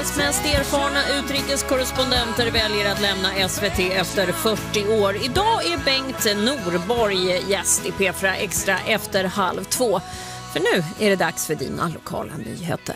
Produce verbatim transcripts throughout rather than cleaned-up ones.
Sveriges mest erfarna utrikeskorrespondenter väljer att lämna S V T efter fyrtio år. Idag är Bengt Norborg gäst i P fyra Extra efter halv två. För nu är det dags för dina lokala nyheter.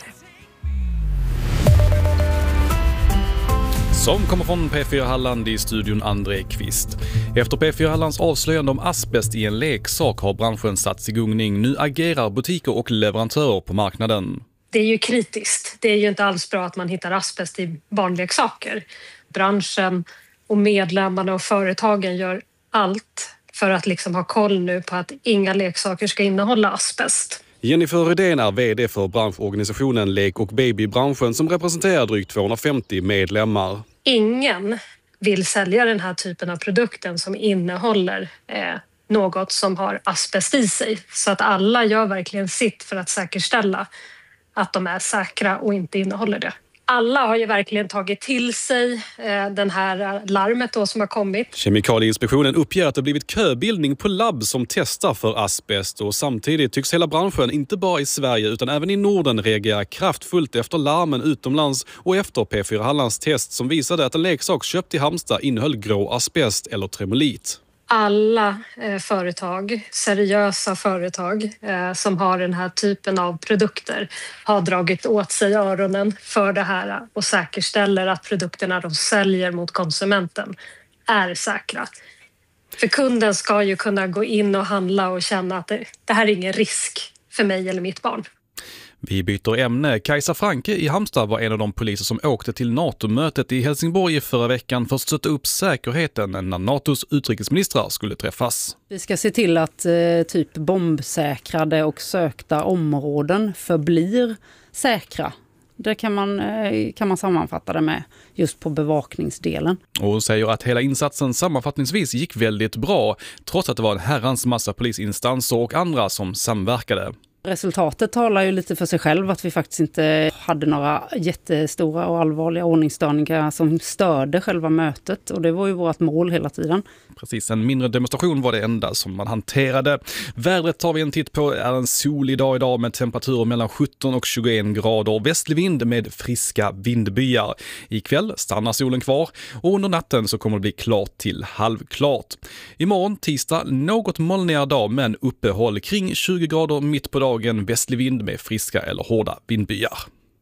Som kommer från P fyra Halland i studion André Kvist. Efter P fyra Hallands avslöjande om asbest i en leksak har branschen satts i gungning. Nu agerar butiker och leverantörer på marknaden. Det är ju kritiskt. Det är ju inte alls bra att man hittar asbest i barnleksaker. Branschen och medlemmarna och företagen gör allt för att liksom ha koll nu på att inga leksaker ska innehålla asbest. Jennifer Rydén är vd för branschorganisationen Lek- och babybranschen som representerar drygt tvåhundrafemtio medlemmar. Ingen vill sälja den här typen av produkten som innehåller eh, något som har asbest i sig. Så att alla gör verkligen sitt för att säkerställa att de är säkra och inte innehåller det. Alla har ju verkligen tagit till sig eh, den här larmet då som har kommit. Kemikalieinspektionen uppger att det blivit köbildning på labb som testar för asbest och samtidigt tycks hela branschen, inte bara i Sverige utan även i Norden, reagera kraftfullt efter larmen utomlands och efter P fyra Hallands test som visade att en leksak köpt i Halmstad innehöll grå asbest eller tremolit. Alla eh, företag, seriösa företag eh, som har den här typen av produkter har dragit åt sig öronen för det här och säkerställer att produkterna de säljer mot konsumenten är säkra. För kunden ska ju kunna gå in och handla och känna att det, det här är ingen risk för mig eller mitt barn. Vi byter ämne. Kajsa Franke i Halmstad var en av de poliser som åkte till NATO-mötet i Helsingborg i förra veckan för att stötta upp säkerheten när NATOs utrikesministrar skulle träffas. Vi ska se till att eh, typ bombsäkrade och sökta områden förblir säkra. Det kan man, eh, kan man sammanfatta det med just på bevakningsdelen. Och säger att hela insatsen sammanfattningsvis gick väldigt bra trots att det var en herrans massa polisinstanser och andra som samverkade. Resultatet talar ju lite för sig själv att vi faktiskt inte hade några jättestora och allvarliga ordningsstörningar som störde själva mötet och det var ju vårt mål hela tiden. Precis, en mindre demonstration var det enda som man hanterade. Vädret tar vi en titt på, är en solig dag idag med temperaturer mellan sjutton och tjugoen grader. Västlig vind med friska vindbyar. Ikväll stannar solen kvar och under natten så kommer det bli klart till halvklart. Imorgon tisdag något molnigare dag men uppehåll kring tjugo grader mitt på dagen, västlig vind med friska eller hårda vindbyar.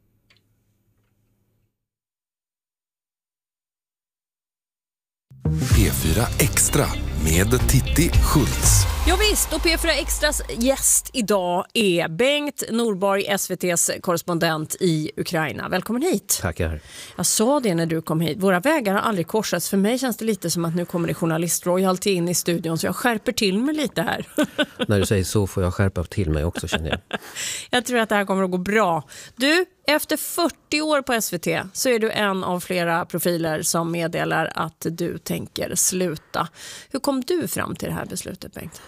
P fyra Extra med Titti Schultz. Ja visst, och P fyra Extras gäst idag är Bengt Norborg, S V T:s korrespondent i Ukraina. Välkommen hit. Tackar. Jag sa det när du kom hit. Våra vägar har aldrig korsats. För mig känns det lite som att nu kommer det journalistroyalty in i studion så jag skärper till mig lite här. När du säger så får jag skärpa till mig också, känner jag. Jag tror att det här kommer att gå bra. Du, efter fyrtio år på S V T så är du en av flera profiler som meddelar att du tänker sluta. Hur kom du fram till det här beslutet, Bengt?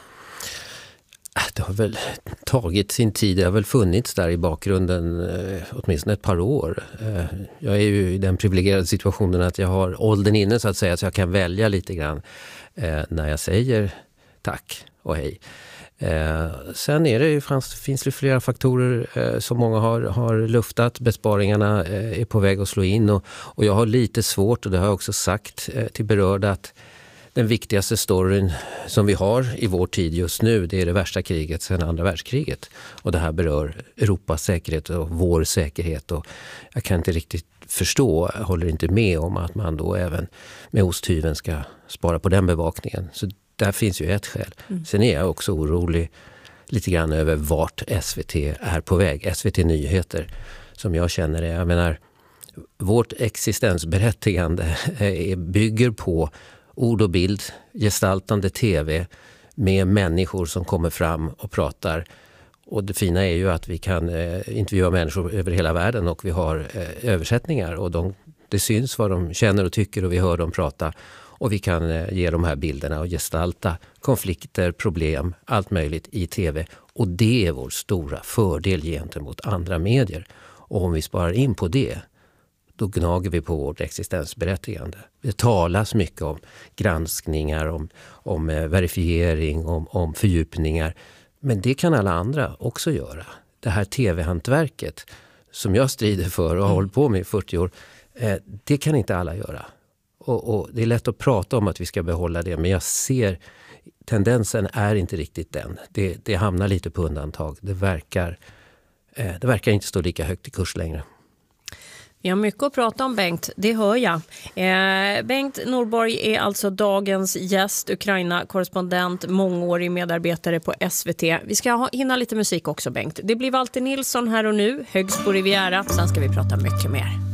Det har väl tagit sin tid. Det har väl funnits där i bakgrunden eh, åtminstone ett par år. Eh, jag är ju i den privilegierade situationen att jag har åldern inne så att säga så jag kan välja lite grann eh, när jag säger tack och hej. Eh, sen är det ju, fanns, finns det flera faktorer eh, som många har, har luftat. Besparingarna eh, är på väg att slå in och, och jag har lite svårt, och det har jag också sagt eh, till berörda, att den viktigaste storyn som vi har i vår tid just nu, det är det värsta kriget sedan andra världskriget. Och det här berör Europas säkerhet och vår säkerhet. Och jag kan inte riktigt förstå, jag håller inte med om att man då även med osthyveln ska spara på den bevakningen. Så där finns ju ett skäl. Mm. Sen är jag också orolig lite grann över vart S V T är på väg. S V T Nyheter, som jag känner det. Jag menar, vårt existensberättigande bygger på ord och bild, gestaltande tv med människor som kommer fram och pratar. Och det fina är ju att vi kan eh, intervjua människor över hela världen och vi har eh, översättningar. Och de, det syns vad de känner och tycker och vi hör dem prata. Och vi kan eh, ge de här bilderna och gestalta konflikter, problem, allt möjligt i tv. Och det är vår stora fördel gentemot andra medier. Och om vi sparar in på det, då gnager vi på vårt existensberättigande. Det talas mycket om granskningar, om, om eh, verifiering, om, om fördjupningar. Men det kan alla andra också göra. Det här tv-hantverket som jag strider för och har hållit på med i fyrtio år, eh, det kan inte alla göra. Och, och det är lätt att prata om att vi ska behålla det, men jag ser tendensen är inte riktigt den. Det, det hamnar lite på undantag. Det verkar, eh, det verkar inte stå lika högt i kurs längre. Vi har mycket att prata om, Bengt, det hör jag. Eh, Bengt Norborg är alltså dagens gäst, Ukraina-korrespondent, mångårig medarbetare på S V T. Vi ska ha, hinna lite musik också, Bengt. Det blir Walter Nilsson här och nu, Högs på Riviera. Sen ska vi prata mycket mer.